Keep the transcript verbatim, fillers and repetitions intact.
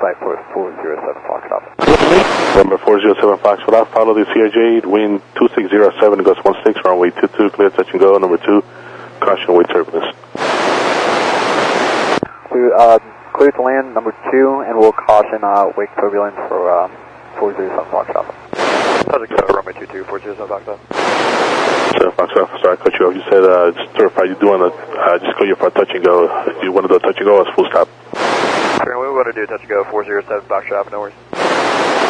flight for four zero seven Foxtrot. Number four zero seven Foxtrot, follow the C R J, wind two six zero seven, Ghost one six, runway two two, clear touch and go, number two, caution wake turbulence. Clear, uh, clear to land, number two, and we'll caution uh, wake turbulence for um, four zero seven Foxtrot. Subject to runway two two, four zero seven Foxtrot. seven Foxtrot, sorry I cut you off. You said, uh, just certify you do want to, uh, just go here for a touch and go. If you want to do a touch and go, it's full stop. Sure, we want to do a touch and go, four zero seven Foxtrot, no worries.